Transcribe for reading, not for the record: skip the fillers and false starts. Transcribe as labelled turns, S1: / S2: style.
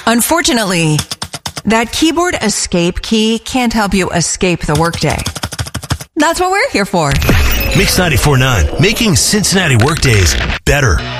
S1: Unfortunately, that keyboard escape key can't help you escape the workday. That's what we're here for.
S2: Mix 94.9, making Cincinnati workdays better.